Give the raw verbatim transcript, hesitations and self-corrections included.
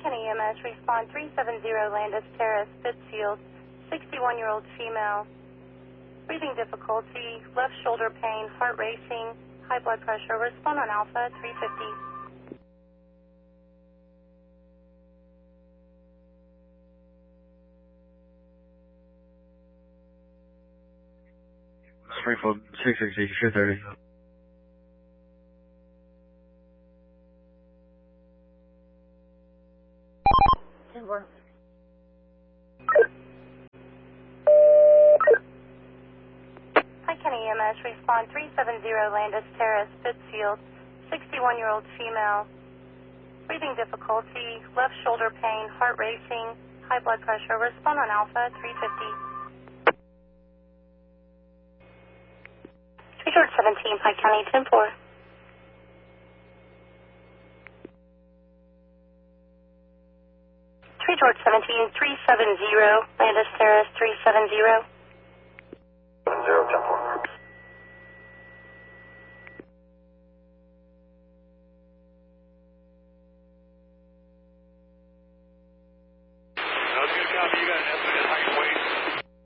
County E M S, respond three seven zero Landis Terrace, Pittsfield, sixty-one-year-old female. Breathing difficulty, left shoulder pain, heart racing, high blood pressure. Respond on Alpha three fifty. Springfield six sixty, two thirty. ten four. Hi, County E M S, respond three seven zero Landis Terrace, Pittsfield, sixty-one-year-old female. Breathing difficulty, left shoulder pain, heart racing, high blood pressure. Respond on Alpha three fifty. three George seventeen, Pike County, ten four. three George seventeen, three seven zero Landis Terrace, three seven zero. seven zero, ten four.